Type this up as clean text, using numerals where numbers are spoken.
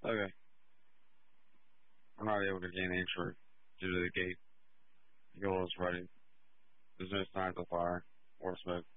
Okay. I'm not able to gain entry due to the gate. Yellow's ready. There's no signs of fire or smoke.